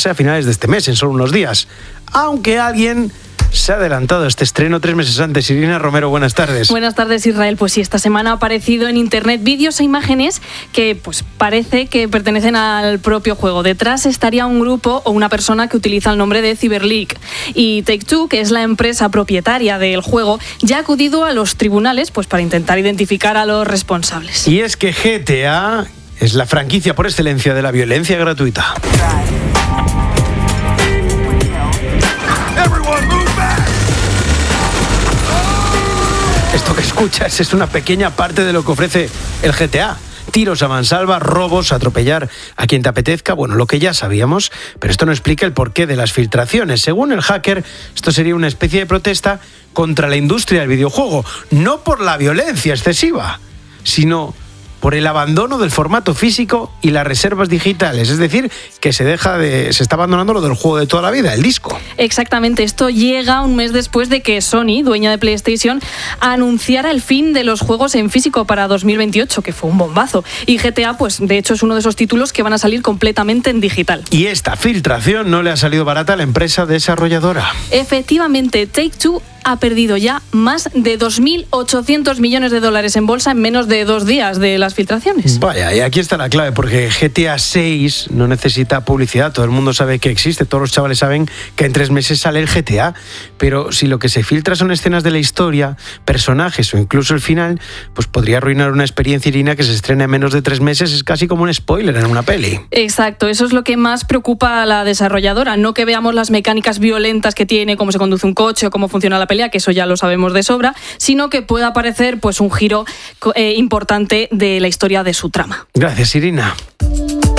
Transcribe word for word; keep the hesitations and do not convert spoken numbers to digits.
a finales de este mes, en solo unos días. Aunque alguien se ha adelantado este estreno tres meses antes. Irina Romero, buenas tardes. Buenas tardes, Israel. Pues sí, esta semana ha aparecido en internet vídeos e imágenes que pues parece que pertenecen al propio juego. Detrás estaría un grupo o una persona que utiliza el nombre de Cyberleague. Y Take-Two, que es la empresa propietaria del juego, ya ha acudido a los tribunales pues para intentar identificar a los responsables. Y es que G T A es la franquicia por excelencia de la violencia gratuita. Esto que escuchas es una pequeña parte de lo que ofrece el G T A. Tiros a mansalva, robos, atropellar a quien te apetezca, bueno, lo que ya sabíamos, pero esto no explica el porqué de las filtraciones. Según el hacker, esto sería una especie de protesta contra la industria del videojuego, no por la violencia excesiva, sino por el abandono del formato físico y las reservas digitales. Es decir, que se deja de, se está abandonando lo del juego de toda la vida, el disco. Exactamente, esto llega un mes después de que Sony, dueña de PlayStation, anunciara el fin de los juegos en físico para dos mil veintiocho, que fue un bombazo. Y G T A, pues de hecho, es uno de esos títulos que van a salir completamente en digital. Y esta filtración no le ha salido barata a la empresa desarrolladora. Efectivamente, Take-Two ha perdido ya más de dos mil ochocientos millones de dólares en bolsa en menos de dos días de las filtraciones. Vaya, y aquí está la clave, porque G T A seis no necesita publicidad, todo el mundo sabe que existe, todos los chavales saben que en tres meses sale el G T A, pero si lo que se filtra son escenas de la historia, personajes o incluso el final, pues podría arruinar una experiencia, Irina, que se estrena en menos de tres meses, es casi como un spoiler en una peli. Exacto, eso es lo que más preocupa a la desarrolladora, no que veamos las mecánicas violentas que tiene, cómo se conduce un coche o cómo funciona la pelea, que eso ya lo sabemos de sobra, sino que pueda aparecer pues un giro eh, importante de la historia de su trama. Gracias, Irina.